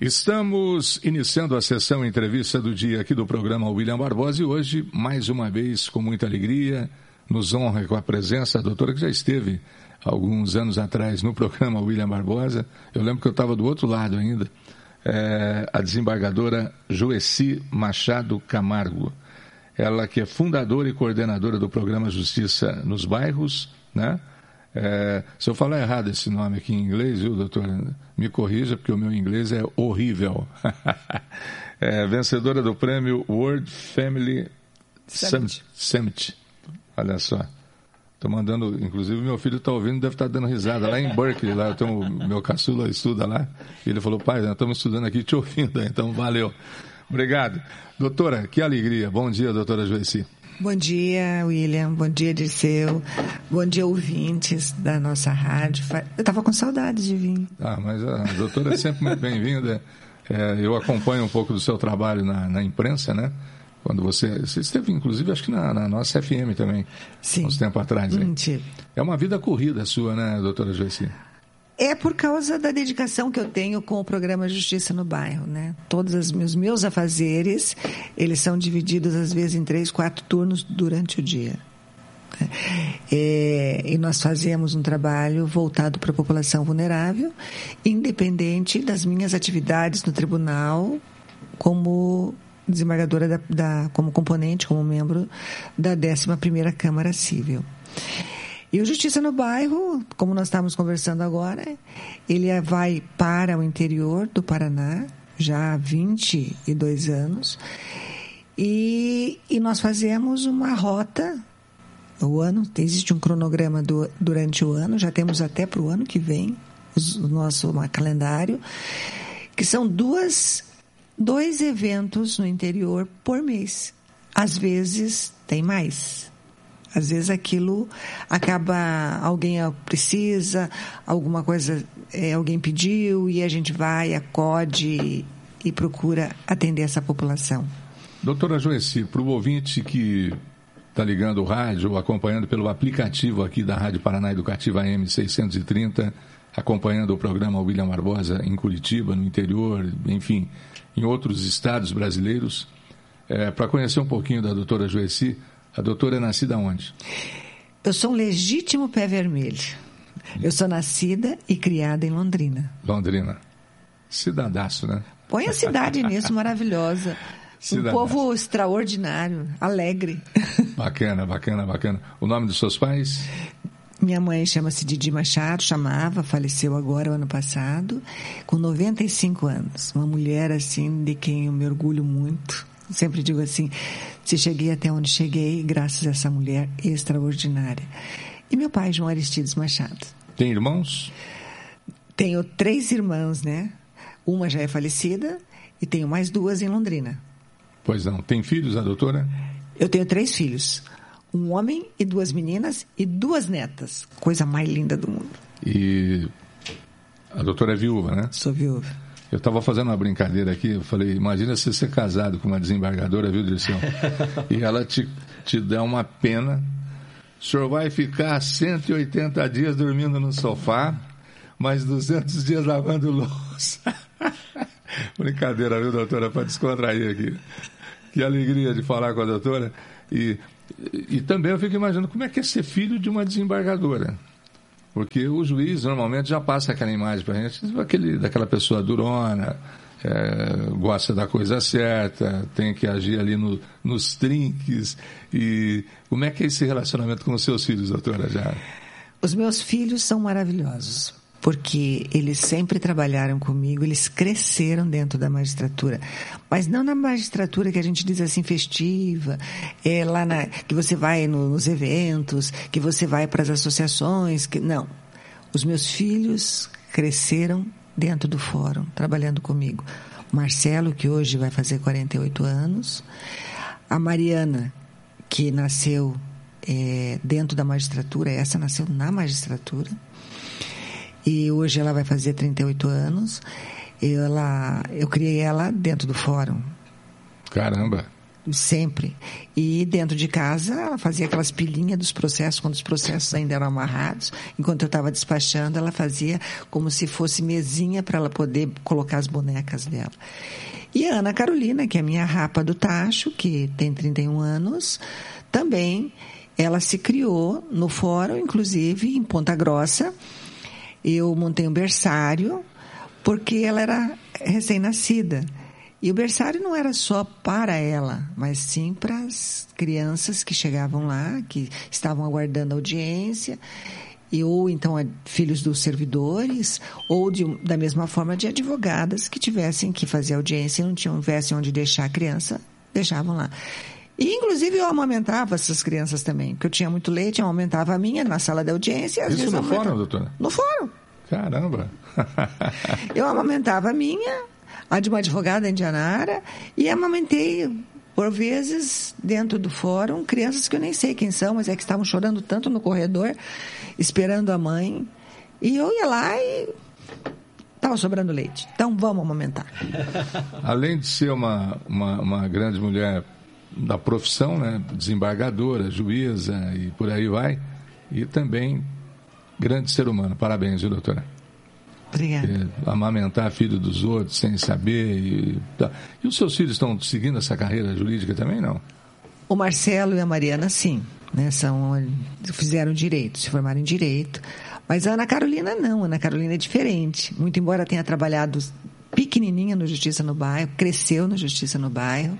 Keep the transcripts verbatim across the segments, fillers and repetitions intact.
Estamos iniciando a sessão entrevista do dia aqui do programa William Barbosa e hoje, mais uma vez, com muita alegria, nos honra com a presença da doutora que já esteve alguns anos atrás no programa William Barbosa. Eu lembro que eu estava do outro lado ainda, é, a desembargadora Joeci Machado Camargo. Ela que é fundadora e coordenadora do programa Justiça nos Bairros, né? É, se eu falar errado esse nome aqui em inglês, viu, doutora? Me corrija, porque o meu inglês é horrível. É, vencedora do prêmio World Family Summit. Summit. Olha só. Estou mandando, inclusive meu filho está ouvindo, deve estar tá dando risada lá em Berkeley, lá eu tenho, meu caçula estuda lá, e ele falou, pai, nós estamos estudando aqui te ouvindo, então valeu. Obrigado. Doutora, que alegria. Bom dia, doutora Joeci. Bom dia, William. Bom dia, Dirceu. Bom dia, ouvintes da nossa rádio. Eu estava com saudade de vir. Ah, mas a doutora é sempre muito bem-vinda. É, eu acompanho um pouco do seu trabalho na, na imprensa, né? Quando você... Você esteve, inclusive, acho que na, na nossa F M também. Sim. Uns tempos atrás. Mentira. É uma vida corrida sua, né, doutora Joeci? É por causa da dedicação que eu tenho com o programa Justiça no Bairro, né? Todos os meus, meus afazeres, eles são divididos, às vezes, em três, quatro turnos durante o dia. É, e nós fazemos um trabalho voltado para a população vulnerável, independente das minhas atividades no tribunal, como desembargadora, da, da, como componente, como membro da décima primeira Câmara Civil. E o Justiça no Bairro, como nós estamos conversando agora, ele vai para o interior do Paraná, já há vinte e dois anos, e, e nós fazemos uma rota, o ano, existe um cronograma do, durante o ano, já temos até para o ano que vem, o nosso calendário, que são duas, dois eventos no interior por mês. Às vezes tem mais. Às vezes aquilo acaba, alguém precisa, alguma coisa, é, alguém pediu e a gente vai, acode e, e procura atender essa população. Doutora Joeci, para o ouvinte que está ligando o rádio ou acompanhando pelo aplicativo aqui da Rádio Paraná Educativa A M seiscentos e trinta, acompanhando o programa William Barbosa em Curitiba, no interior, enfim, em outros estados brasileiros, é, para conhecer um pouquinho da doutora Joeci. A doutora é nascida onde? Eu sou um legítimo pé vermelho. Eu sou nascida e criada em Londrina. Londrina. Cidadaço, né? Põe a cidade nisso, maravilhosa. Cidadaço. Um povo extraordinário, alegre. Bacana, bacana, bacana. O nome dos seus pais? Minha mãe chama-se Didi Machado, chamava, faleceu agora, o ano passado, com noventa e cinco anos. Uma mulher, assim, de quem eu me orgulho muito. Sempre digo assim, se cheguei até onde cheguei, graças a essa mulher extraordinária. E meu pai, João Aristides Machado. Tem irmãos? Tenho três irmãs, né? Uma já é falecida e tenho mais duas em Londrina. Pois não. Tem filhos, a doutora? Eu tenho três filhos. Um homem e duas meninas e duas netas. Coisa mais linda do mundo. E a doutora é viúva, né? Sou viúva. Eu estava fazendo uma brincadeira aqui, eu falei, imagina você ser casado com uma desembargadora, viu, Dirceu? E ela te, te dá uma pena, o senhor vai ficar cento e oitenta dias dormindo no sofá, mais duzentos dias lavando louça. Brincadeira, viu, doutora, para descontrair aqui. Que alegria de falar com a doutora. E, e também eu fico imaginando como é que é ser filho de uma desembargadora. Porque o juiz normalmente já passa aquela imagem para a gente, aquele, daquela pessoa durona, é, gosta da coisa certa, tem que agir ali no, nos trinques. E como é que é esse relacionamento com os seus filhos, doutora? Já? Os meus filhos são maravilhosos, porque eles sempre trabalharam comigo, eles cresceram dentro da magistratura, mas não na magistratura que a gente diz assim, festiva, é lá na, que você vai no, nos eventos, que você vai para as associações, que, não. Os meus filhos cresceram dentro do fórum, trabalhando comigo. O Marcelo, que hoje vai fazer quarenta e oito anos, a Mariana, que nasceu é, dentro da magistratura, essa nasceu na magistratura, e hoje ela vai fazer trinta e oito anos. Ela, eu criei ela dentro do fórum. Caramba! Sempre. E dentro de casa, ela fazia aquelas pilhinhas dos processos, quando os processos ainda eram amarrados. Enquanto eu estava despachando, ela fazia como se fosse mesinha para ela poder colocar as bonecas dela. E a Ana Carolina, que é a minha rapa do tacho, que tem trinta e um anos, também ela se criou no fórum, inclusive em Ponta Grossa. Eu montei um berçário, porque ela era recém-nascida. E o berçário não era só para ela, mas sim para as crianças que chegavam lá, que estavam aguardando audiência, e ou então filhos dos servidores, ou de, da mesma forma de advogadas que tivessem que fazer audiência e não tivessem onde deixar a criança, deixavam lá. E, inclusive, eu amamentava essas crianças também, porque eu tinha muito leite, eu amamentava a minha na sala de audiência. Às Isso vezes no fórum, doutora? No fórum. Caramba! Eu amamentava a minha, a de uma advogada indianara, e amamentei, por vezes, dentro do fórum, crianças que eu nem sei quem são, mas é que estavam chorando tanto no corredor, esperando a mãe. E eu ia lá e estava sobrando leite. Então, vamos amamentar. Além de ser uma, uma, uma grande mulher da profissão, né, desembargadora, juíza e por aí vai, e também grande ser humano. Parabéns, viu, doutora? Obrigada. É, amamentar filho dos outros sem saber. E, tá. E os seus filhos estão seguindo essa carreira jurídica também, não? O Marcelo e a Mariana, sim. Né, são, fizeram direito, se formaram em direito. Mas a Ana Carolina, não. A Ana Carolina é diferente. Muito embora tenha trabalhado pequenininha no Justiça no Bairro, cresceu no Justiça no Bairro,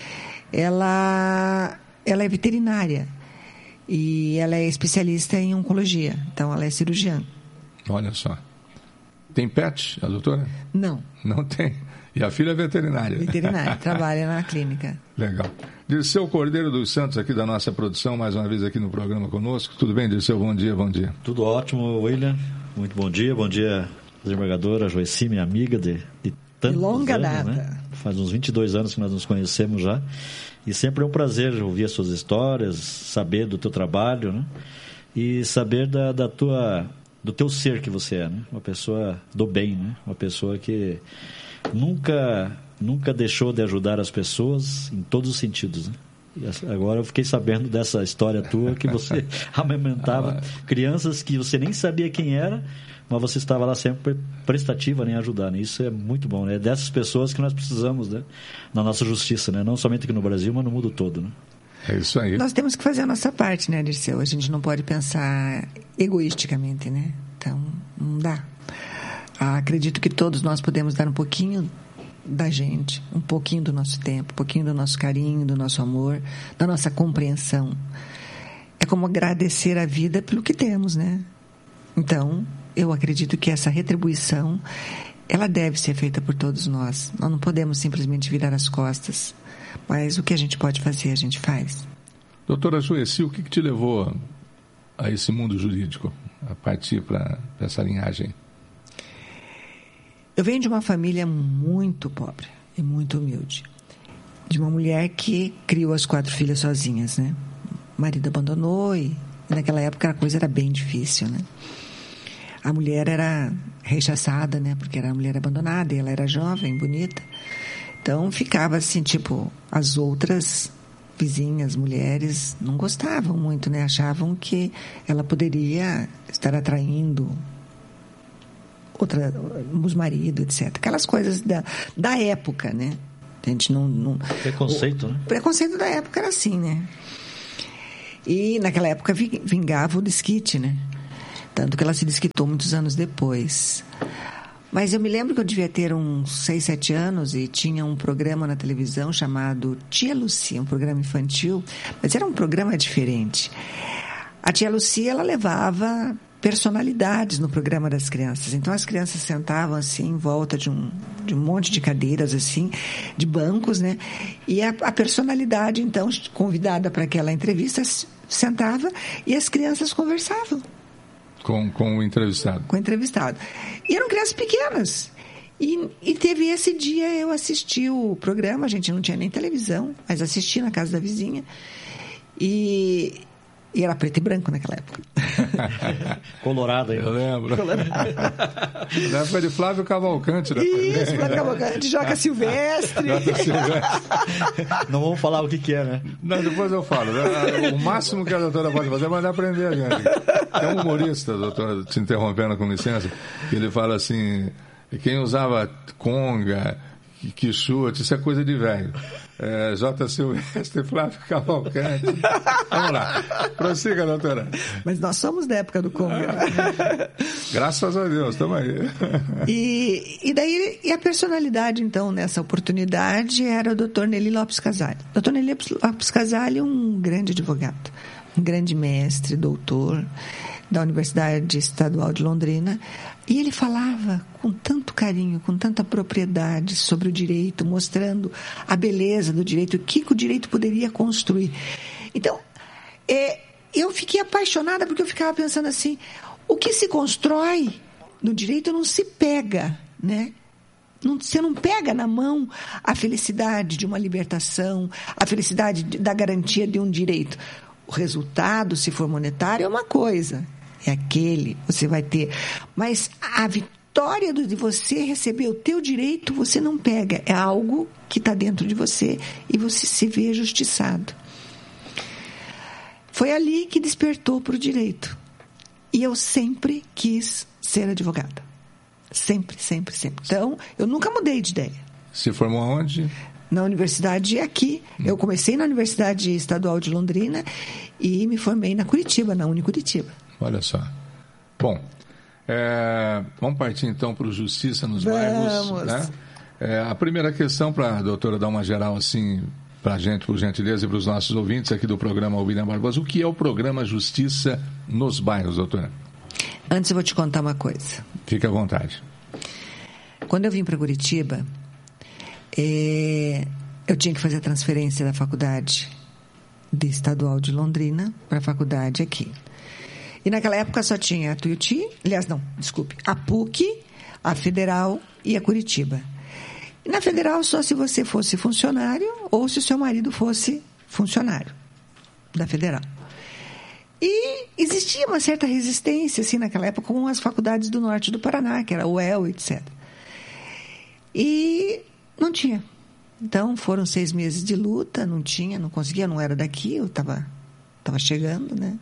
ela, ela é veterinária. E ela é especialista em oncologia. Então, ela é cirurgiã. Olha só. Tem pet, a doutora? Não. Não tem. E a filha é veterinária? Veterinária, trabalha na clínica. Legal. Dirceu Cordeiro dos Santos, aqui da nossa produção, mais uma vez aqui no programa conosco. Tudo bem, Dirceu? Bom dia, bom dia. Tudo ótimo, William. Muito bom dia. Bom dia, desembargadora Joeci, minha amiga de, de tantos de longa anos, data. Né? Faz uns vinte e dois anos que nós nos conhecemos já. E sempre é um prazer ouvir as suas histórias, saber do teu trabalho, né? E saber da, da tua, do teu ser que você é, né? Uma pessoa do bem, né? Uma pessoa que nunca, nunca deixou de ajudar as pessoas em todos os sentidos, né? E agora eu fiquei sabendo dessa história tua, que você amamentava crianças que você nem sabia quem era, mas você estava lá sempre prestativa em ajudar, né? Isso é muito bom, né? É dessas pessoas que nós precisamos, né? Na nossa justiça, né? Não somente aqui no Brasil, mas no mundo todo, né? É isso aí. Nós temos que fazer a nossa parte, né, Dirceu? A gente não pode pensar egoisticamente, né? Então, não dá. Ah, acredito que todos nós podemos dar um pouquinho da gente, um pouquinho do nosso tempo, um pouquinho do nosso carinho, do nosso amor, da nossa compreensão. É como agradecer a vida pelo que temos, né? Então, eu acredito que essa retribuição, ela deve ser feita por todos nós. Nós não podemos simplesmente virar as costas, mas o que a gente pode fazer, a gente faz. Doutora Joeci, o que, que te levou a esse mundo jurídico, a partir para essa linhagem? Eu venho de uma família muito pobre e muito humilde. De uma mulher que criou as quatro filhas sozinhas, né? O marido abandonou e naquela época a coisa era bem difícil, né? A mulher era rechaçada, né? Porque era uma mulher abandonada e ela era jovem, bonita. Então ficava assim, tipo, as outras vizinhas, mulheres, não gostavam muito, né? Achavam que ela poderia estar atraindo outra, os maridos, etcétera. Aquelas coisas da, da época, né? A gente não... não preconceito, o, né? O preconceito da época era assim, né? E naquela época vingava o desquite, né? Tanto que ela se desquitou muitos anos depois. Mas eu me lembro que eu devia ter uns seis, sete anos e tinha um programa na televisão chamado Tia Lucia, um programa infantil, mas era um programa diferente. A Tia Lucia, ela levava personalidades no programa das crianças. Então as crianças sentavam assim em volta de um, de um monte de cadeiras assim, de bancos, né? E a, a personalidade, então, convidada para aquela entrevista, sentava e as crianças conversavam. Com, com o entrevistado. Com o entrevistado. E eram crianças pequenas. E, e teve esse dia, eu assisti o programa, a gente não tinha nem televisão, mas assisti na casa da vizinha. E E era preto e branco naquela época. Colorado, hein? Eu lembro. Colorado. Na época de Flávio Cavalcante. Né? Isso, Flávio Cavalcante, Joca Silvestre. Joca Silvestre. Não vamos falar o que, que é, né? Não, depois eu falo. O máximo que a doutora pode fazer é mandar aprender a gente. Tem um humorista, doutora, te interrompendo com licença, que ele fala assim, quem usava conga, quixote, isso é coisa de velho. É, J. Silvestre, Flávio Cavalcante. Vamos lá. Prossiga, doutora. Mas nós somos da época do Conga. Graças a Deus, estamos aí. E, e daí, e a personalidade, então, nessa oportunidade, era o doutor Nelly Lopes Casale. doutor Nelly Lopes Casale é um grande advogado, um grande mestre, doutor da Universidade Estadual de Londrina. E ele falava com tanto carinho, com tanta propriedade sobre o direito, mostrando a beleza do direito, o que o direito poderia construir. Então, é, eu fiquei apaixonada porque eu ficava pensando assim, o que se constrói no direito não se pega, né? Não, você não pega na mão a felicidade de uma libertação, a felicidade da garantia de um direito. O resultado, se for monetário, é uma coisa. É aquele, você vai ter. Mas a vitória de você receber o teu direito, você não pega. É algo que está dentro de você e você se vê justiçado. Foi ali que despertou para o direito. E eu sempre quis ser advogada. Sempre, sempre, sempre. Então, eu nunca mudei de ideia. Se formou aonde? Na universidade aqui. Hum. Eu comecei na Universidade Estadual de Londrina e me formei na Curitiba, na Unicuritiba. Olha só. Bom, é, vamos partir então para o Justiça nos Bairros. Vamos. Né? É, a primeira questão, para a doutora dar uma geral assim, para a gente, por gentileza, e para os nossos ouvintes aqui do programa William Barbosa, o que é o programa Justiça nos Bairros, doutora? Antes eu vou te contar uma coisa. Fique à vontade. Quando eu vim para Curitiba, é, eu tinha que fazer a transferência da faculdade de Estadual de Londrina para a faculdade aqui. E naquela época só tinha a Tuiuti, aliás, não, desculpe, a P U C, a Federal e a Curitiba. E na Federal só se você fosse funcionário ou se o seu marido fosse funcionário da Federal. E existia uma certa resistência, assim, naquela época, com as faculdades do norte do Paraná, que era o U E L, etcétera. E não tinha. Então, foram seis meses de luta, não tinha, não conseguia, não era daqui, eu estava tava chegando, né?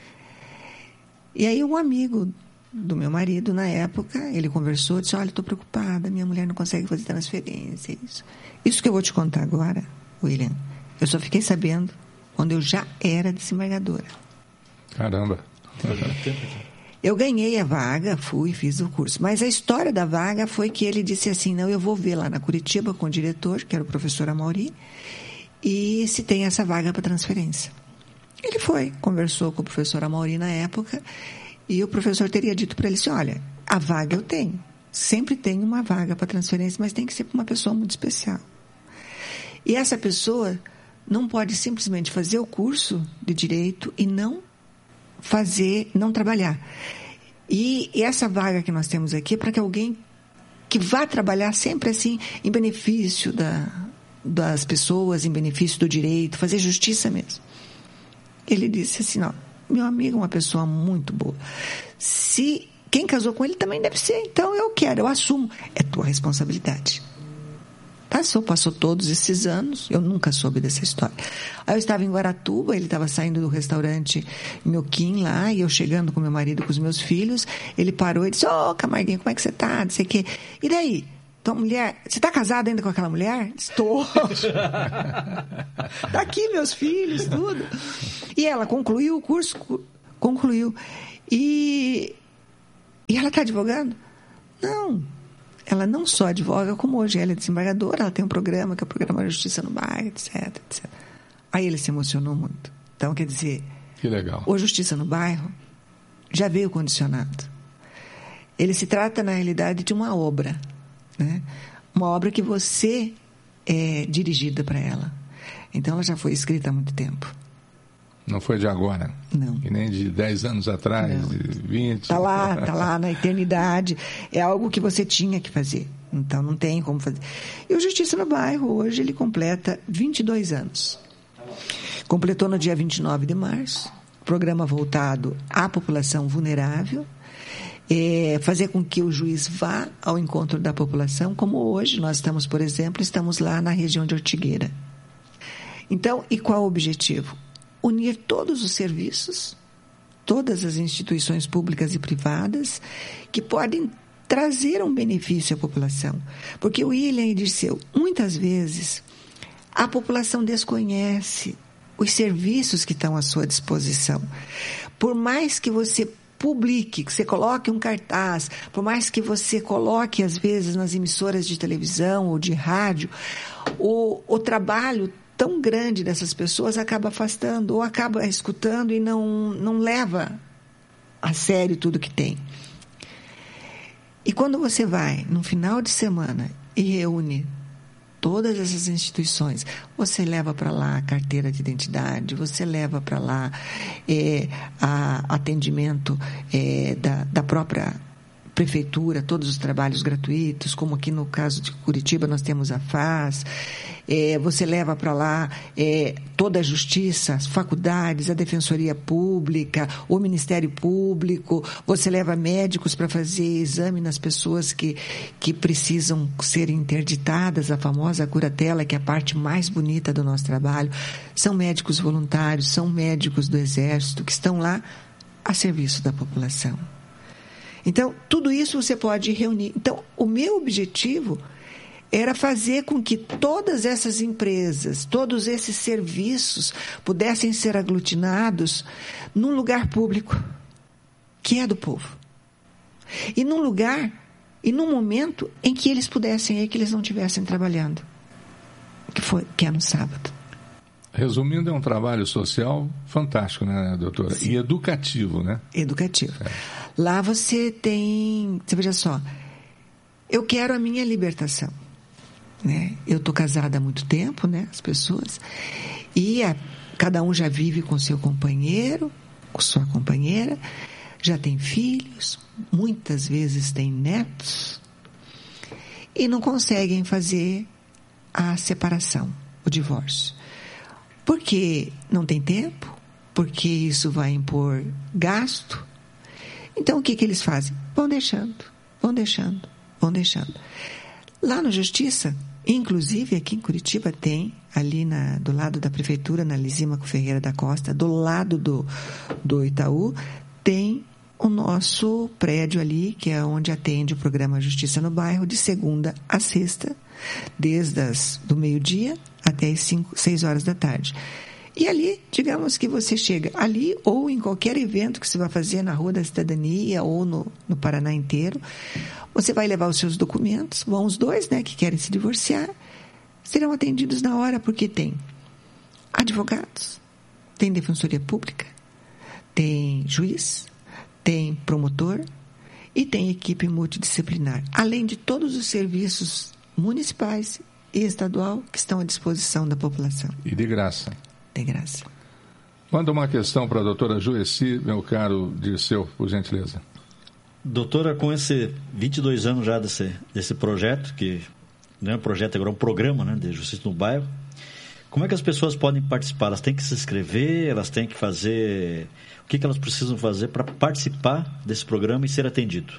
E aí um amigo do meu marido, na época, ele conversou, disse, olha, estou preocupada, minha mulher não consegue fazer transferência. Isso. Isso que eu vou te contar agora, William, eu só fiquei sabendo quando eu já era desembargadora. Caramba. Eu ganhei a vaga, fui, fiz o curso. Mas a história da vaga foi que ele disse assim, não, eu vou ver lá na Curitiba com o diretor, que era o professor Amauri, e se tem essa vaga para transferência. Ele foi, conversou com o professor Amauri na época, e o professor teria dito para ele assim, olha, a vaga eu tenho. Sempre tem uma vaga para transferência, mas tem que ser para uma pessoa muito especial. E essa pessoa não pode simplesmente fazer o curso de direito e não fazer, não trabalhar. E, e essa vaga que nós temos aqui é para que alguém que vá trabalhar sempre assim, em benefício da, das pessoas, em benefício do direito, fazer justiça mesmo. Ele disse assim, ó, meu amigo é uma pessoa muito boa. Se quem casou com ele também deve ser, então eu quero, eu assumo. É tua responsabilidade. Passou, passou todos esses anos, eu nunca soube dessa história. Aí eu estava em Guaratuba, ele estava saindo do restaurante Nhoquim lá, e eu chegando com meu marido, com os meus filhos, ele parou e disse, ô, oh, Camarguinho, como é que você tá? Não sei o quê. E daí? Tua mulher, você está casado ainda com aquela mulher? Estou. Tá aqui meus filhos, tudo. E ela concluiu o curso, concluiu. E, e ela está advogando? Não. Ela não só advoga, como hoje ela é desembargadora, ela tem um programa, que é o Programa Justiça no Bairro, etc, etcétera. Aí ele se emocionou muito. Então, quer dizer, que legal. O Justiça no Bairro já veio condicionado. Ele se trata, na realidade, de uma obra, né? Uma obra que você é dirigida para ela. Então, ela já foi escrita há muito tempo. Não foi de agora? Não. E nem de dez anos atrás, não. De vinte? Está lá, está lá na eternidade. É algo que você tinha que fazer. Então, não tem como fazer. E o Justiça no Bairro, hoje, ele completa vinte e dois anos. Completou no dia vinte e nove de março. programa voltado à população vulnerável, é, fazer com que o juiz vá ao encontro da população, como hoje nós estamos, por exemplo, estamos lá na região de Ortigueira. Então, e qual o objetivo? Unir todos os serviços, todas as instituições públicas e privadas que podem trazer um benefício à população. Porque o William e Dirceu, muitas vezes, a população desconhece os serviços que estão à sua disposição. Por mais que você publique, que você coloque um cartaz, por mais que você coloque, às vezes, nas emissoras de televisão ou de rádio, o, o trabalho tão grande dessas pessoas acaba afastando ou acaba escutando e não, não leva a sério tudo que tem. E quando você vai, no final de semana, e reúne todas essas instituições, você leva para lá a carteira de identidade, você leva para lá é, a atendimento é, da, da própria prefeitura, todos os trabalhos gratuitos, como aqui no caso de Curitiba nós temos a F A S, é, você leva para lá é, toda a justiça, as faculdades, a Defensoria Pública, o Ministério Público, você leva médicos para fazer exame nas pessoas que, que precisam ser interditadas, a famosa curatela, que é a parte mais bonita do nosso trabalho. São médicos voluntários, são médicos do Exército que estão lá a serviço da população. Então, tudo isso você pode reunir. Então, o meu objetivo era fazer com que todas essas empresas, todos esses serviços pudessem ser aglutinados num lugar público, que é do povo. E num lugar, e num momento em que eles pudessem ir, que eles não estivessem trabalhando, que, foi, que é no sábado. Resumindo, é um trabalho social fantástico, né, doutora? Sim. E educativo, né? Educativo. É. Lá você tem... Você veja só, eu quero a minha libertação. Né? Eu estou casada há muito tempo, né? As pessoas. E a, cada um já vive com seu companheiro, com sua companheira, já tem filhos, muitas vezes tem netos, e não conseguem fazer a separação, o divórcio. Porque não tem tempo, porque isso vai impor gasto. Então, o que, que eles fazem? Vão deixando, vão deixando, vão deixando. Lá na Justiça, inclusive aqui em Curitiba tem, ali na, do lado da Prefeitura, na Lisímaco Ferreira da Costa, do lado do, do Itaú, tem o nosso prédio ali, que é onde atende o programa Justiça no Bairro, de segunda a sexta, desde as, do meio-dia até as cinco, seis horas da tarde. E ali, digamos que você chega ali ou em qualquer evento que você vai fazer na Rua da Cidadania ou no, no Paraná inteiro, você vai levar os seus documentos, vão os dois, né, que querem se divorciar, serão atendidos na hora, porque tem advogados, tem Defensoria Pública, tem juiz, tem promotor e tem equipe multidisciplinar, além de todos os serviços municipais e estadual que estão à disposição da população. E de graça. De graça. Manda uma questão para a doutora Joeci, meu caro Dirceu, por gentileza. Doutora, com esse vinte e dois anos já desse, desse projeto, que não é um projeto, agora é um programa, né, de Justiça no Bairro, como é que as pessoas podem participar? Elas têm que se inscrever, elas têm que fazer... O que, que elas precisam fazer para participar desse programa e ser atendido?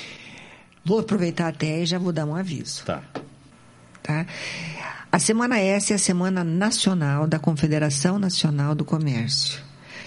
Vou aproveitar até e já vou dar um aviso. Tá. Tá? A Semana S é a Semana Nacional da Confederação Nacional do Comércio.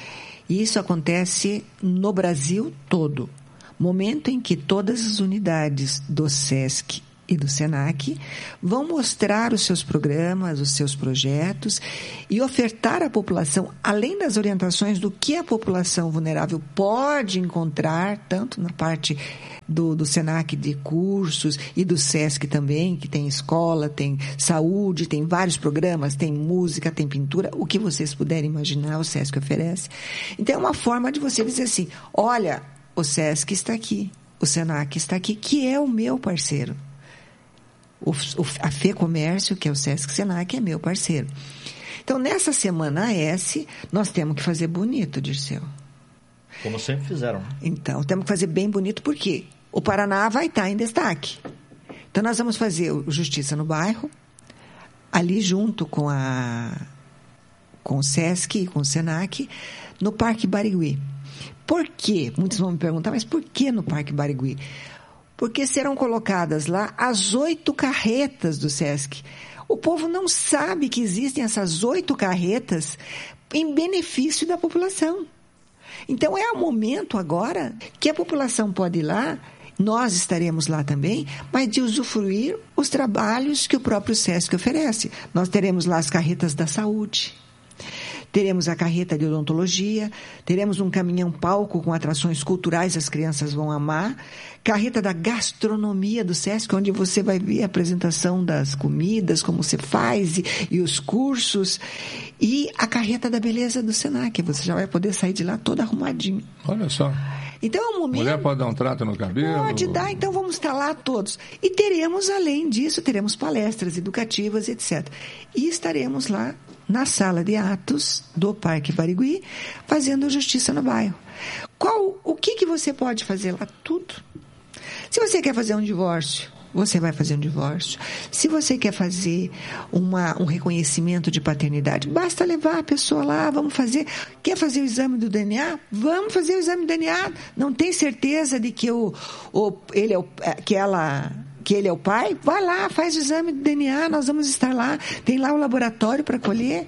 E isso acontece no Brasil todo. Momento em que todas as unidades do SESC e do SENAC vão mostrar os seus programas, os seus projetos e ofertar à população, além das orientações do que a população vulnerável pode encontrar, tanto na parte do, do SENAC de cursos e do SESC também, que tem escola, tem saúde, tem vários programas, tem música, tem pintura, o que vocês puderem imaginar, o SESC oferece. Então é uma forma de você dizer assim, olha, o SESC está aqui, o SENAC está aqui, que é o meu parceiro. O, o, a FEComércio, que é o SESC SENAC, é meu parceiro. Então, nessa Semana S, nós temos que fazer bonito, Dirceu. Como sempre fizeram. Então, temos que fazer bem bonito, porque o Paraná vai estar em destaque. Então, nós vamos fazer o Justiça no Bairro, ali junto com a, com o SESC e com o SENAC, no Parque Barigüi. Por quê? Muitos vão me perguntar, mas por que no Parque Barigüi? Porque serão colocadas lá as oito carretas do SESC. O povo não sabe que existem essas oito carretas em benefício da população. Então, é o momento agora que a população pode ir lá, nós estaremos lá também, mas de usufruir os trabalhos que o próprio SESC oferece. Nós teremos lá as carretas da saúde, teremos a carreta de odontologia, teremos um caminhão-palco com atrações culturais, as crianças vão amar, carreta da gastronomia do SESC, onde você vai ver a apresentação das comidas, como você faz, e, e os cursos, e a carreta da beleza do SENAC, você já vai poder sair de lá todo arrumadinho. Olha só. Então, é um momento... Mulher pode dar um trato no cabelo? Pode dar, então vamos estar lá todos. E teremos, além disso, teremos palestras educativas, etcétera. E estaremos lá na sala de atos do Parque Barigüi, fazendo justiça no bairro. Qual, o que, que você pode fazer lá? Tudo. Se você quer fazer um divórcio, você vai fazer um divórcio. Se você quer fazer uma, um reconhecimento de paternidade, basta levar a pessoa lá, vamos fazer. Quer fazer o exame do D N A? Vamos fazer o exame do D N A. Não tem certeza de que, o, o, ele, é o, que, ela, que ele é o pai? Vai lá, faz o exame do D N A, nós vamos estar lá. Tem lá o laboratório para colher.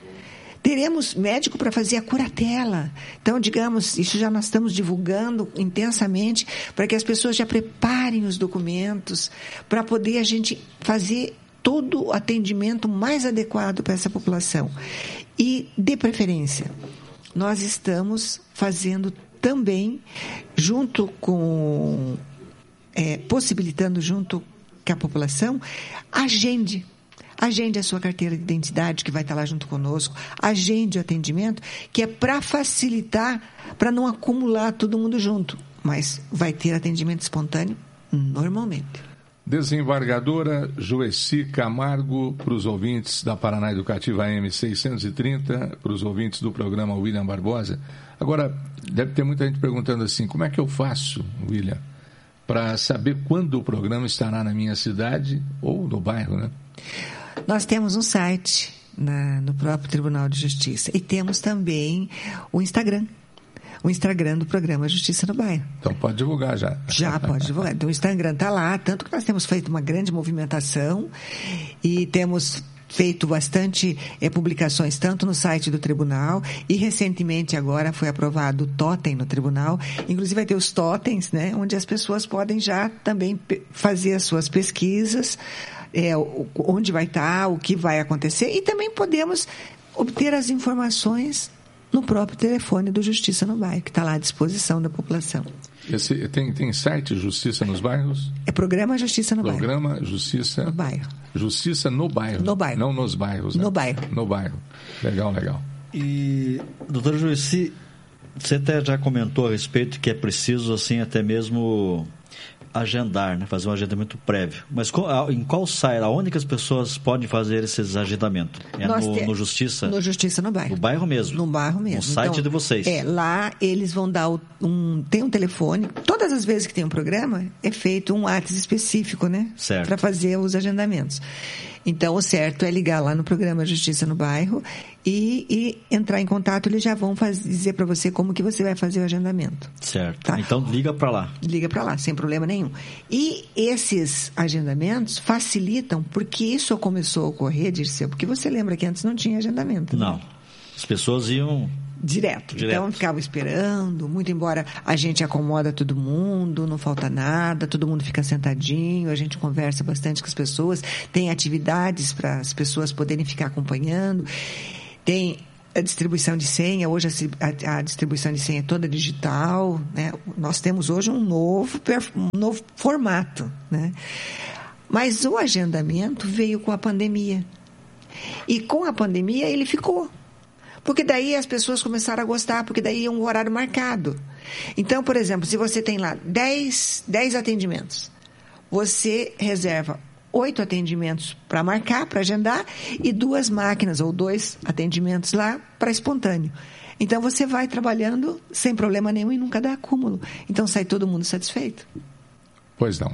Teremos médico para fazer a curatela. Então, digamos, isso já nós estamos divulgando intensamente para que as pessoas já preparem os documentos para poder a gente fazer todo o atendimento mais adequado para essa população. E, de preferência, nós estamos fazendo também, junto com, é, possibilitando junto com a população, agende. Agende a sua carteira de identidade, que vai estar lá junto conosco. Agende o atendimento, que é para facilitar, para não acumular todo mundo junto. Mas vai ter atendimento espontâneo normalmente. Desembargadora Joeci Camargo, para os ouvintes da Paraná Educativa A M seiscentos e trinta, para os ouvintes do programa William Barbosa. Agora, deve ter muita gente perguntando assim, como é que eu faço, William, para saber quando o programa estará na minha cidade ou no bairro, né? Nós temos um site na, no próprio Tribunal de Justiça e temos também o Instagram, o Instagram do programa Justiça no Bairro. Então pode divulgar já. Já pode divulgar. Então o Instagram está lá, tanto que nós temos feito uma grande movimentação e temos feito bastante é, publicações tanto no site do tribunal e recentemente agora foi aprovado o totem no tribunal, inclusive vai ter os totens, né, onde as pessoas podem já também fazer as suas pesquisas, é, onde vai estar, o que vai acontecer, e também podemos obter as informações no próprio telefone do Justiça no Bairro, que está lá à disposição da população. Esse, tem, tem site Justiça nos Bairros? É Programa Justiça no Programa Bairro. Programa Justiça no Bairro. Justiça no Bairro. No bairro. Não nos bairros. Né? No bairro. No bairro. Legal, legal. E, doutora Joeci, você até já comentou a respeito que é preciso, assim, até mesmo agendar, né? Fazer um agendamento prévio. Mas em qual site, aonde que as pessoas podem fazer esses agendamentos? É no, te... no Justiça? No Justiça no Bairro. No bairro mesmo? No bairro mesmo. No site então, de vocês? É, lá eles vão dar um... Tem um telefone. Todas as vezes que tem um programa, é feito um WhatsApp específico, né? Certo. Para fazer os agendamentos. Então, o certo é ligar lá no programa Justiça no Bairro e, e entrar em contato. Eles já vão faz, dizer para você como que você vai fazer o agendamento. Certo. Tá? Então, liga para lá. Liga para lá, sem problema nenhum. E esses agendamentos facilitam, porque isso começou a ocorrer, Dirceu, porque você lembra que antes não tinha agendamento. Não. Né? As pessoas iam... Direto. Direto. Então, ficava esperando, muito embora a gente acomoda todo mundo, não falta nada, todo mundo fica sentadinho, a gente conversa bastante com as pessoas, tem atividades para as pessoas poderem ficar acompanhando, tem a distribuição de senha, hoje a, a, a distribuição de senha é toda digital, né? Nós temos hoje um novo, um novo formato, né? Mas o agendamento veio com a pandemia. E com a pandemia ele ficou. Porque daí as pessoas começaram a gostar, porque daí é um horário marcado. Então, por exemplo, se você tem lá dez, dez atendimentos, você reserva oito atendimentos para marcar, para agendar, e duas máquinas ou dois atendimentos lá para espontâneo. Então, você vai trabalhando sem problema nenhum e nunca dá acúmulo. Então, sai todo mundo satisfeito. Pois não.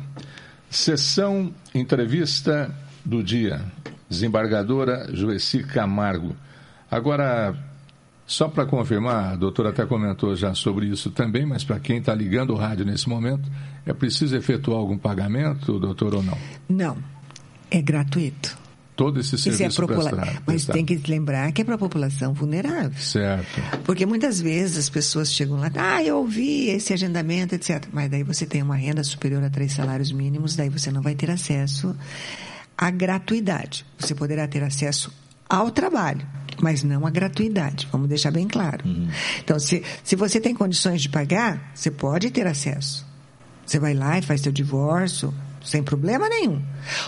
Sessão entrevista do dia. Desembargadora Joeci Camargo. Agora, só para confirmar, a doutora até comentou já sobre isso também, mas para quem está ligando o rádio nesse momento, é preciso efetuar algum pagamento, doutor, ou não? Não, é gratuito. Todo esse serviço é popula... prestado. Mas tem que lembrar que é para a população vulnerável. Certo. Porque muitas vezes as pessoas chegam lá, ah, eu ouvi esse agendamento, etcétera. Mas daí você tem uma renda superior a três salários mínimos, daí você não vai ter acesso à gratuidade. Você poderá ter acesso ao trabalho, mas não à gratuidade. Vamos deixar bem claro. Uhum. Então, se, se você tem condições de pagar, você pode ter acesso. Você vai lá e faz seu divórcio, sem problema nenhum.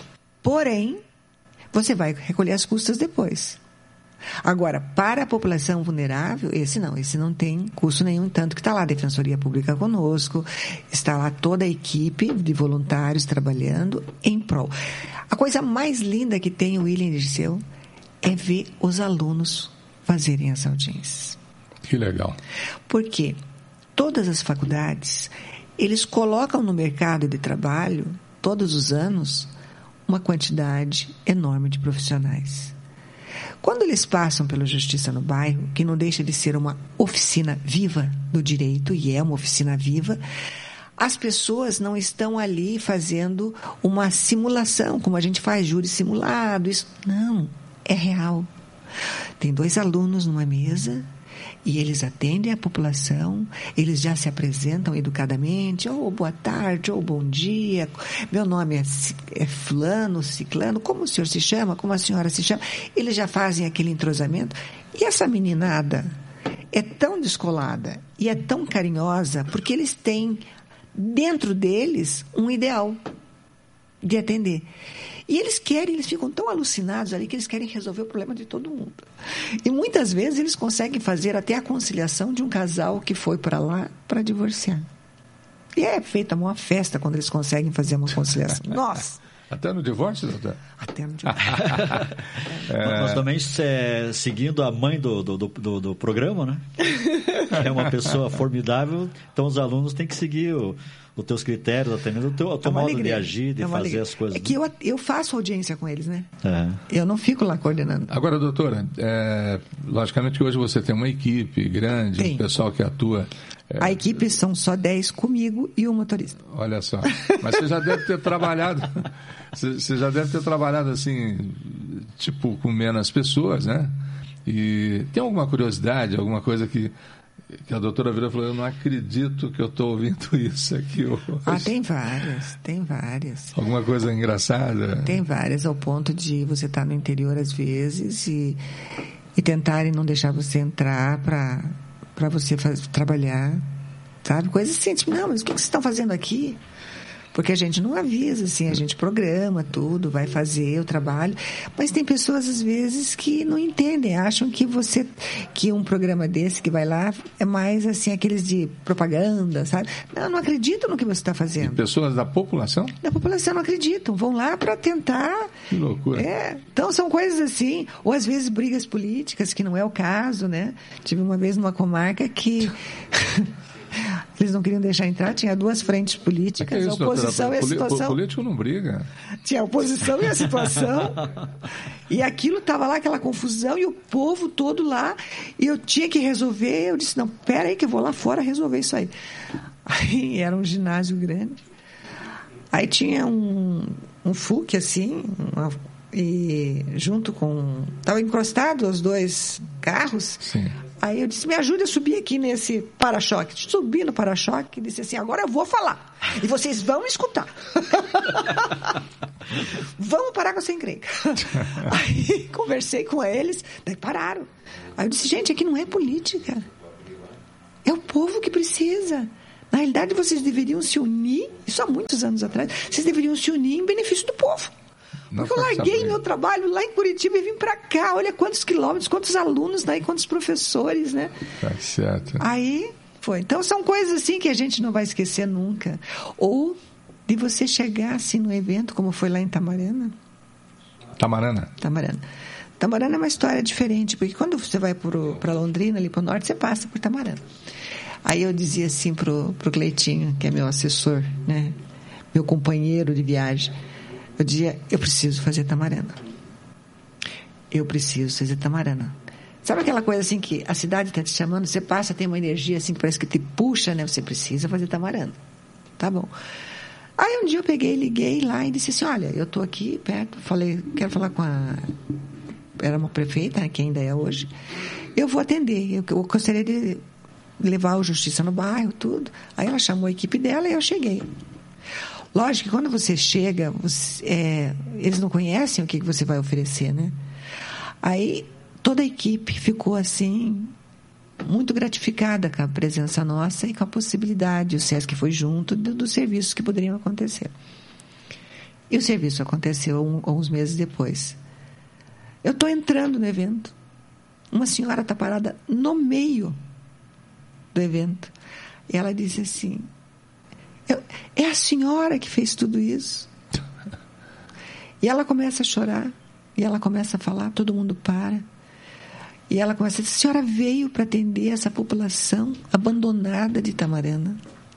Porém, você vai recolher as custas depois. Agora, para a população vulnerável, esse não, esse não tem custo nenhum, tanto que está lá a Defensoria Pública conosco, está lá toda a equipe de voluntários trabalhando em prol. A coisa mais linda que tem o William Dirceu é ver os alunos fazerem as audiências. Que legal. Porque todas as faculdades, eles colocam no mercado de trabalho, todos os anos, uma quantidade enorme de profissionais. Quando eles passam pela Justiça no Bairro, que não deixa de ser uma oficina viva do direito, e é uma oficina viva, as pessoas não estão ali fazendo uma simulação, como a gente faz, júri simulado, isso. Não, é real. Tem dois alunos numa mesa e eles atendem a população, eles já se apresentam educadamente, ou oh, boa tarde, ou oh, bom dia, meu nome é, é fulano, ciclano, como o senhor se chama, como a senhora se chama, eles já fazem aquele entrosamento, e essa meninada é tão descolada e é tão carinhosa, porque eles têm dentro deles um ideal de atender. E eles querem, eles ficam tão alucinados ali que eles querem resolver o problema de todo mundo. E muitas vezes eles conseguem fazer até a conciliação de um casal que foi para lá para divorciar. E é feita uma festa quando eles conseguem fazer uma conciliação. Nossa! Até no divórcio, doutor? Até no divórcio. é... Nós também é, seguindo a mãe do, do, do, do programa, né? Que é uma pessoa formidável, então os alunos têm que seguir o... os teus critérios, atendendo o teu, o teu é modo alegria. de agir, de é fazer alegria. as coisas. É que eu, eu faço audiência com eles, né? É. Eu não fico lá coordenando. Agora, doutora, é, logicamente que hoje você tem uma equipe grande, tem. Um pessoal que atua... É... A equipe são só dez comigo e um motorista. Olha só. Mas você já deve ter trabalhado... Você já deve ter trabalhado assim, tipo, com menos pessoas, né? E tem alguma curiosidade, alguma coisa que... que a doutora virou e falou, eu não acredito que eu estou ouvindo isso aqui hoje. Ah, tem várias, tem várias. Alguma coisa engraçada? Tem várias, ao ponto de você estar no interior às vezes e, e tentarem não deixar você entrar para para você faz, trabalhar, sabe? Coisas assim, tipo, não, mas o que vocês estão fazendo aqui? Porque a gente não avisa, assim, a gente programa tudo, vai fazer o trabalho, mas tem pessoas, às vezes, que não entendem, acham que você, que um programa desse que vai lá é mais, assim, aqueles de propaganda, sabe? Não, não acreditam no que você está fazendo. E pessoas da população? Da população não acreditam, vão lá para tentar... Que loucura. É, então são coisas assim, ou às vezes brigas políticas, que não é o caso, né? Tive uma vez numa comarca que... Eles não queriam deixar entrar, tinha duas frentes políticas, é isso, a oposição doutora, e a situação... O político não briga. Tinha a oposição e a situação, e aquilo estava lá, aquela confusão, e o povo todo lá, e eu tinha que resolver, eu disse, não, pera aí que eu vou lá fora resolver isso aí. Aí era um ginásio grande, aí tinha um, um F U C, assim, uma, e junto com... Estavam encostados os dois carros. Sim. Aí eu disse, me ajude a subir aqui nesse para-choque. Subi no para-choque e disse assim, agora eu vou falar. E vocês vão escutar. Vamos parar com essa encrenca. Aí conversei com eles, daí pararam. Aí eu disse, gente, aqui não é política. É o povo que precisa. Na realidade, vocês deveriam se unir, isso há muitos anos atrás, vocês deveriam se unir em benefício do povo. Porque eu larguei meu trabalho lá em Curitiba e vim para cá. Olha quantos quilômetros, quantos alunos daí, quantos professores, né? Tá certo. Aí foi. Então são coisas assim que a gente não vai esquecer nunca. Ou de você chegar assim no evento, como foi lá em Tamarana. Tamarana? Tamarana. Tamarana é uma história diferente, porque quando você vai para Londrina, ali para o norte, você passa por Tamarana. Aí eu dizia assim pro, pro Cleitinho, que é meu assessor, né? Meu companheiro de viagem. Eu dizia, eu preciso fazer Tamarana. Eu preciso fazer Tamarana. Sabe aquela coisa assim que a cidade está te chamando, você passa, tem uma energia assim que parece que te puxa, né? Você precisa fazer Tamarana. Tá bom. Aí um dia eu peguei, liguei lá e disse assim, olha, eu estou aqui perto, falei, quero falar com a... Era uma prefeita, né, que ainda é hoje. Eu vou atender, eu, eu gostaria de levar o Justiça no bairro, tudo. Aí ela chamou a equipe dela e eu cheguei. Lógico que quando você chega, você, é, eles não conhecem o que você vai oferecer, né? Aí toda a equipe ficou assim, muito gratificada com a presença nossa e com a possibilidade, o SESC foi junto do, dos serviços que poderiam acontecer. E o serviço aconteceu um, uns meses depois. Eu estou entrando no evento, uma senhora está parada no meio do evento, e ela disse assim, é a senhora que fez tudo isso. E ela começa a chorar, e ela começa a falar, todo mundo para. E ela começa a dizer, a senhora veio para atender essa população abandonada de Tamarana.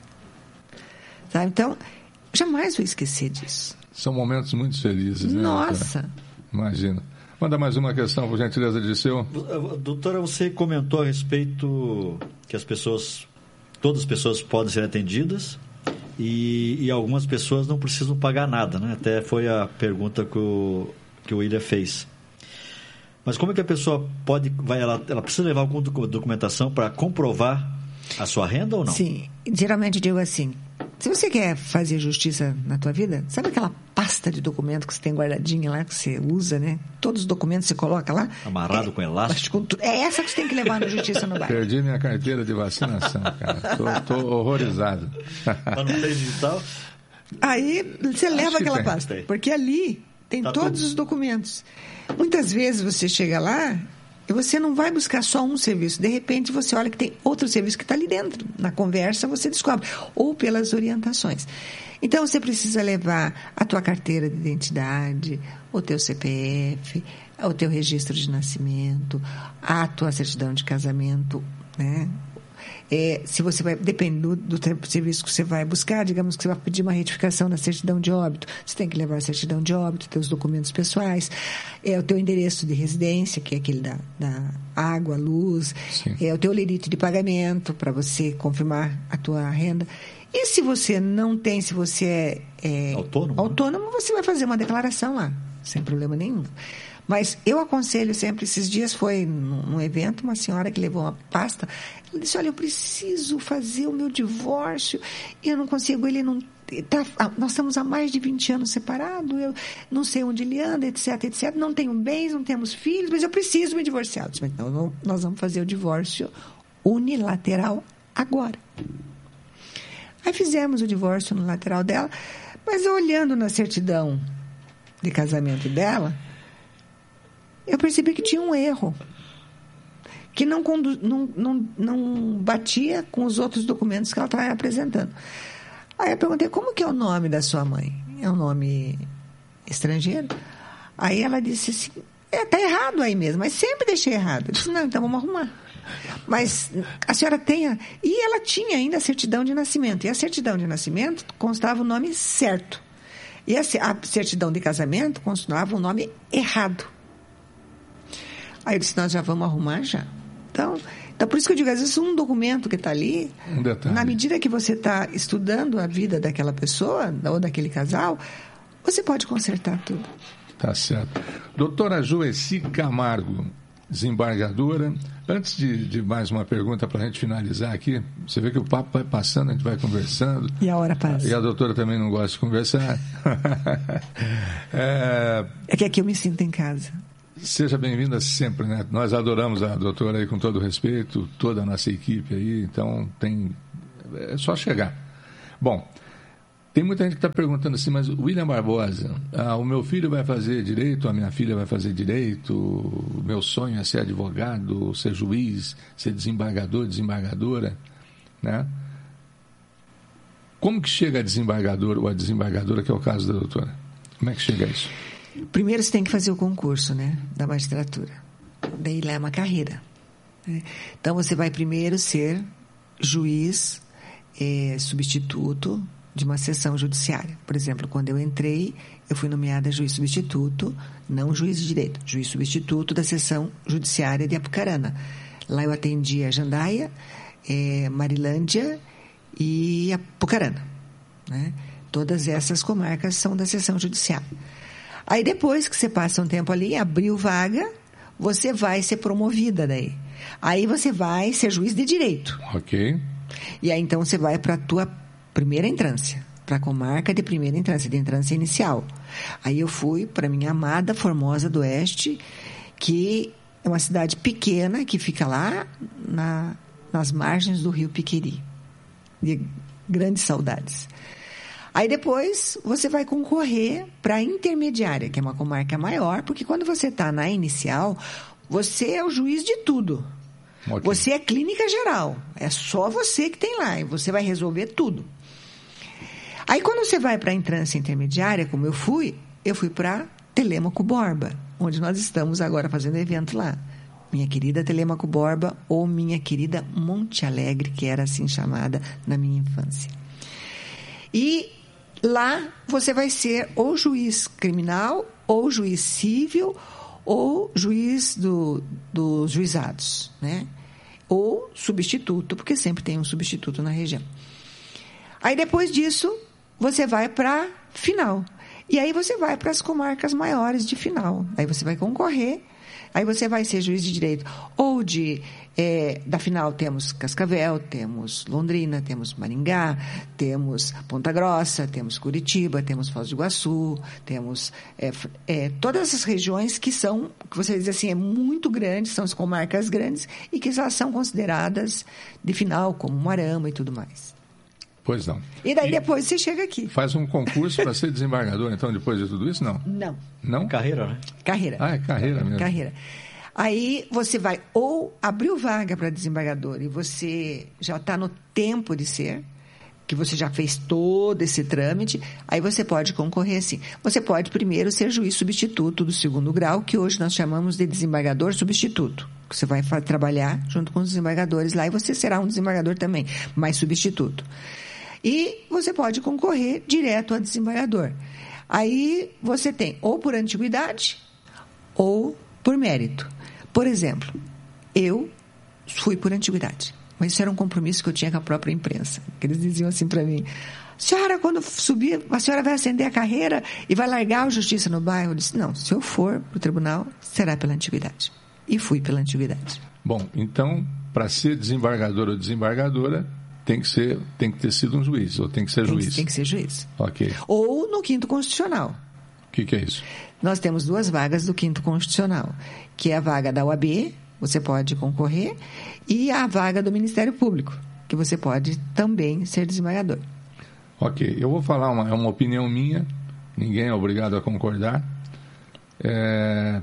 Sabe? Então, jamais vou esquecer disso. São momentos muito felizes, né? Nossa! Imagina. Manda mais uma questão, por gentileza, de seu. Doutora, você comentou a respeito que as pessoas, todas as pessoas podem ser atendidas e, e algumas pessoas não precisam pagar nada, né? Até foi a pergunta que o, que o William fez. Mas como é que a pessoa pode, vai, ela, ela precisa levar alguma documentação para comprovar a sua renda ou não? Sim, geralmente eu digo assim, se você quer fazer justiça na tua vida, sabe aquela pasta de documento que você tem guardadinha lá, que você usa, né? Todos os documentos você coloca lá. Amarrado é, com elástico? É essa que você tem que levar na justiça no bairro. Perdi minha carteira de vacinação, cara. Tô, tô horrorizado. Mas não tem digital? Aí você Acho leva aquela tem. pasta, tem. Porque ali tem tá todos tudo. os documentos. Muitas vezes você chega lá e você não vai buscar só um serviço. De repente você olha que tem outro serviço que está ali dentro. Na conversa você descobre. Ou pelas orientações. Então você precisa levar a tua carteira de identidade, o teu C P F, o teu registro de nascimento, a tua certidão de casamento, né? É, se você vai, depende do, do serviço que você vai buscar, digamos que você vai pedir uma retificação na certidão de óbito, você tem que levar a certidão de óbito, teus documentos pessoais, é o teu endereço de residência, que é aquele da, da água, luz, Sim. é o teu lerite de pagamento para você confirmar a tua renda. E se você não tem, se você é, é autônomo, autônomo, você vai fazer uma declaração lá, sem problema nenhum. Mas eu aconselho sempre, esses dias foi num evento, uma senhora que levou uma pasta, ela disse, olha, eu preciso fazer o meu divórcio, eu não consigo, ele não... Tá, nós estamos há mais de vinte anos separados, eu não sei onde ele anda, etc, etc, não tenho bens, não temos filhos, mas eu preciso me divorciar. Eu disse, então, nós vamos fazer o divórcio unilateral agora. Aí fizemos o divórcio unilateral dela, mas olhando na certidão de casamento dela, eu percebi que tinha um erro, que não, condu- não, não, não batia com os outros documentos que ela estava apresentando. Aí eu perguntei, como que é o nome da sua mãe? É um nome estrangeiro? Aí ela disse assim, é, tá errado aí mesmo, mas sempre deixei errado. Eu disse, não, então vamos arrumar. Mas a senhora tem... A... E ela tinha ainda a certidão de nascimento. E a certidão de nascimento constava o nome certo. E a, a certidão de casamento constava o nome errado. Aí eu disse, nós já vamos arrumar já. Então, então, por isso que eu digo, às vezes um documento que está ali, um na medida que você está estudando a vida daquela pessoa, ou daquele casal, você pode consertar tudo. Tá certo. Doutora Joeci Camargo, desembargadora. Antes de, de mais uma pergunta para a gente finalizar aqui, você vê que o papo vai passando, a gente vai conversando. E a hora passa. E a doutora também não gosta de conversar. é... é que aqui eu me sinto em casa. Seja bem-vinda sempre, né? Nós adoramos a doutora aí com todo respeito, toda a nossa equipe aí, então tem... é só chegar. Bom, tem muita gente que está perguntando assim, mas William Barbosa, ah, o meu filho vai fazer direito, a minha filha vai fazer direito, o meu sonho é ser advogado, ser juiz, ser desembargador, desembargadora, né? Como que chega a desembargador ou a desembargadora, que é o caso da doutora? Como é que chega a isso? Primeiro você tem que fazer o concurso, né, da magistratura. Daí lá é uma carreira. Né? Então você vai primeiro ser juiz é, substituto de uma sessão judiciária. Por exemplo, quando eu entrei, eu fui nomeada juiz substituto, não juiz de direito, juiz substituto da seção judiciária de Apucarana. Lá eu atendia Jandaia, é, Marilândia e Apucarana, né? Todas essas comarcas são da seção judiciária. Aí depois que você passa um tempo ali, abriu vaga, você vai ser promovida daí. Aí você vai ser juiz de direito. Ok. E aí então você vai para a tua primeira entrância, para a comarca de primeira entrância, de entrância inicial. Aí eu fui para minha amada Formosa do Oeste, que é uma cidade pequena que fica lá na, nas margens do rio Piqueri. De grandes saudades. Aí depois você vai concorrer para a intermediária, que é uma comarca maior, porque quando você está na inicial, você é o juiz de tudo. Okay. Você é clínica geral. É só você que tem lá e você vai resolver tudo. Aí quando você vai para a entrância intermediária, como eu fui, eu fui para Telêmaco Borba, onde nós estamos agora fazendo evento lá. Minha querida Telêmaco Borba ou minha querida Monte Alegre, que era assim chamada na minha infância. E lá você vai ser ou juiz criminal, ou juiz civil, ou juiz do, dos juizados, né? Ou substituto, porque sempre tem um substituto na região. Aí depois disso, você vai para final. E aí você vai para as comarcas maiores de final. Aí você vai concorrer. Aí você vai ser juiz de direito. Ou de... É, da final temos Cascavel, temos Londrina, temos Maringá, temos Ponta Grossa, temos Curitiba, temos Foz do Iguaçu, temos é, é, todas essas regiões que são, que você diz assim, é muito grandes, são as comarcas grandes e que já são consideradas de final, como Moarama e tudo mais. Pois não. E daí e depois você chega aqui. Faz um concurso para ser desembargador, então, depois de tudo isso? Não. Não. Não? Carreira, né? Carreira. Ah, é carreira mesmo. Carreira. Aí você vai, ou abriu vaga para desembargador e você já está no tempo de ser, que você já fez todo esse trâmite, aí você pode concorrer assim. Você pode primeiro ser juiz substituto do segundo grau, que hoje nós chamamos de desembargador substituto. Você vai trabalhar junto com os desembargadores lá e você será um desembargador também, mas substituto. E você pode concorrer direto a desembargador. Aí você tem ou por antiguidade ou por mérito. Por exemplo, eu fui por antiguidade, mas isso era um compromisso que eu tinha com a própria imprensa. Que eles diziam assim para mim: senhora, quando subir, a senhora vai ascender a carreira e vai largar a justiça no bairro? Eu disse: não, se eu for para o tribunal, será pela antiguidade. E fui pela antiguidade. Bom, então, para ser desembargador ou desembargadora, tem que ser, tem que ter sido um juiz, ou tem que ser tem, juiz? Tem que ser juiz. Ok. Ou no quinto constitucional. O que, que é isso? Nós temos duas vagas do quinto constitucional, que é a vaga da U A B, você pode concorrer, e a vaga do Ministério Público, que você pode também ser desembargador. Ok, eu vou falar uma, é uma opinião minha, ninguém é obrigado a concordar. É...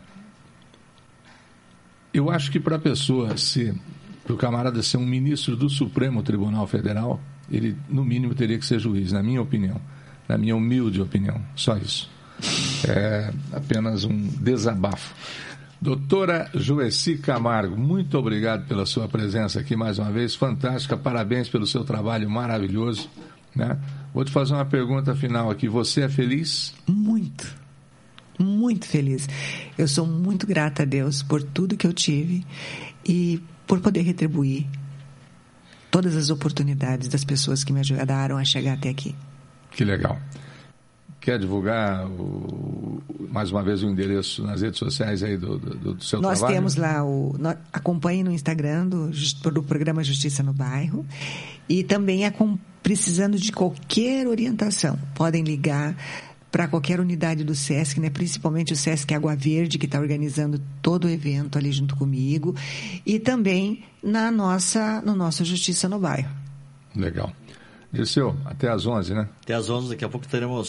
Eu acho que para a pessoa ser, para o camarada ser um ministro do Supremo Tribunal Federal, ele no mínimo teria que ser juiz, na minha opinião, na minha humilde opinião, só isso. É apenas um desabafo. Doutora Joeci Camargo, muito obrigado pela sua presença aqui mais uma vez, fantástica, parabéns pelo seu trabalho maravilhoso, né? Vou te fazer uma pergunta final aqui, você é feliz? Muito, muito feliz. Eu sou muito grata a Deus por tudo que eu tive e por poder retribuir todas as oportunidades das pessoas que me ajudaram a chegar até aqui. Que legal. Quer divulgar o, mais uma vez o endereço nas redes sociais aí do, do, do seu Nós trabalho? Nós temos lá, o, no, acompanhe no Instagram do, do programa Justiça no Bairro e também é com, precisando de qualquer orientação, podem ligar para qualquer unidade do SESC, né? Principalmente o SESC Água Verde, que está organizando todo o evento ali junto comigo, e também na nossa, no nosso Justiça no Bairro. Legal. Dirceu, até às onze, né? Até às onze, daqui a pouco teremos